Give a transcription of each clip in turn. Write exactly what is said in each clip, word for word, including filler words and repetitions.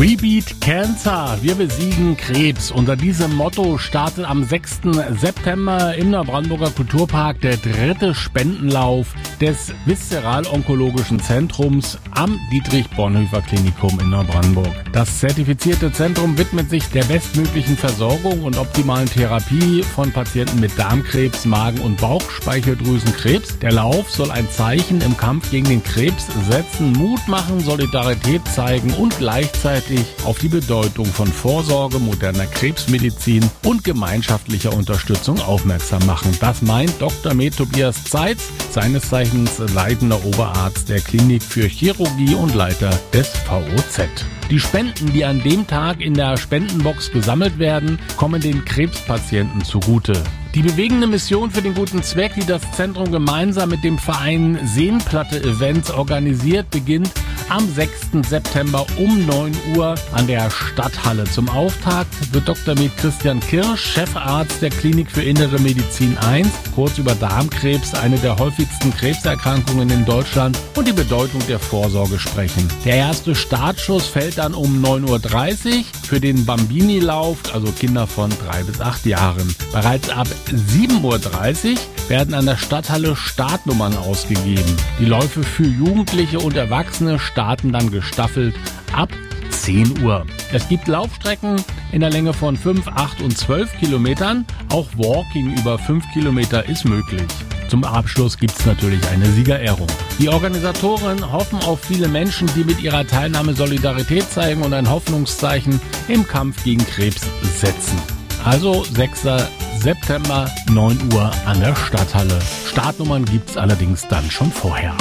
We beat Cancer, wir besiegen Krebs. Unter diesem Motto startet am sechsten September im Neubrandenburger Kulturpark der dritte Spendenlauf des Viszeral-Onkologischen Zentrums am Dietrich-Bonhoeffer-Klinikum in Neubrandenburg. Das zertifizierte Zentrum widmet sich der bestmöglichen Versorgung und optimalen Therapie von Patienten mit Darmkrebs, Magen- und Bauchspeicheldrüsenkrebs. Der Lauf soll ein Zeichen im Kampf gegen den Krebs setzen, Mut machen, Solidarität zeigen und gleichzeitig auf die Bedeutung von Vorsorge, moderner Krebsmedizin und gemeinschaftlicher Unterstützung aufmerksam machen. Das meint Doktor Med Tobias Zeitz, seines Zeichens leitender Oberarzt der Klinik für Chirurgie und Leiter des V O Z. Die Spenden, die an dem Tag in der Spendenbox gesammelt werden, kommen den Krebspatienten zugute. Die bewegende Mission für den guten Zweck, die das Zentrum gemeinsam mit dem Verein Seenplatte Events organisiert, beginnt am sechsten September um neun Uhr an der Stadthalle. Zum Auftakt wird Doktor Med Christian Kirsch, Chefarzt der Klinik für Innere Medizin eins, kurz über Darmkrebs, eine der häufigsten Krebserkrankungen in Deutschland, und die Bedeutung der Vorsorge sprechen. Der erste Startschuss fällt dann um neun Uhr dreißig für den Bambini-Lauf, also Kinder von drei bis acht Jahren. Bereits ab sieben Uhr dreißig werden an der Stadthalle Startnummern ausgegeben. Die Läufe für Jugendliche und Erwachsene starten dann gestaffelt ab zehn Uhr. Es gibt Laufstrecken in der Länge von fünf, acht und zwölf Kilometern. Auch Walking über fünf Kilometer ist möglich. Zum Abschluss gibt es natürlich eine Siegerehrung. Die Organisatoren hoffen auf viele Menschen, die mit ihrer Teilnahme Solidarität zeigen und ein Hoffnungszeichen im Kampf gegen Krebs setzen. Also sechster September, neun Uhr an der Stadthalle. Startnummern gibt's allerdings dann schon vorher.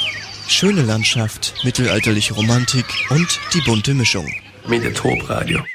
Schöne Landschaft, mittelalterliche Romantik und die bunte Mischung. Mediatorp Radio.